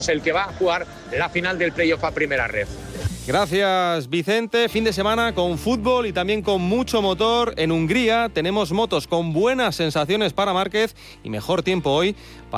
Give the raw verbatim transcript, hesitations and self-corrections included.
el que va a jugar la final del playoff a primera red. Gracias, Vicente. Fin de semana con fútbol y también con mucho motor. En Hungría tenemos motos con buenas sensaciones para Márquez y mejor tiempo hoy para